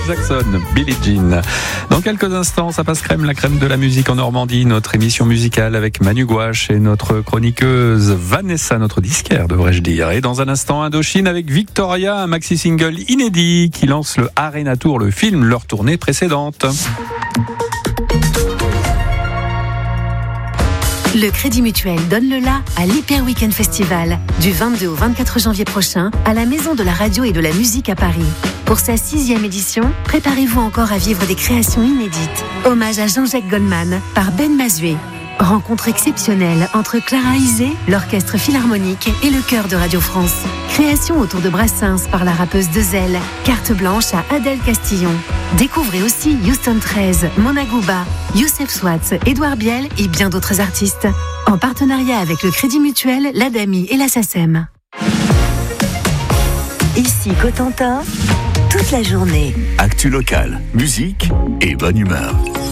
Jackson, Billie Jean. Dans quelques instants, ça passe crème, la crème de la musique en Normandie, notre émission musicale avec Manu Gouache et notre chroniqueuse Vanessa, notre disquaire devrais-je dire. Et dans un instant, Indochine avec Victoria, un maxi-single inédit qui lance le Arena Tour, le film, leur tournée précédente. Le Crédit Mutuel donne le la à l'Hyper Weekend Festival du 22 au 24 janvier prochain à la Maison de la Radio et de la Musique à Paris. Pour sa 6e édition, préparez-vous encore à vivre des créations inédites. Hommage à Jean-Jacques Goldman par Ben Mazué. Rencontre exceptionnelle entre Clara Isé, l'Orchestre Philharmonique et le Chœur de Radio France. Création autour de Brassens par la rappeuse Dezel. Carte blanche à Adèle Castillon. Découvrez aussi Houston 13, Mona Gouba, Youssef Swatz, Édouard Biel et bien d'autres artistes. En partenariat avec le Crédit Mutuel, l'ADAMI et la SACEM. Ici Cotentin, toute la journée. Actu locale, musique et bonne humeur.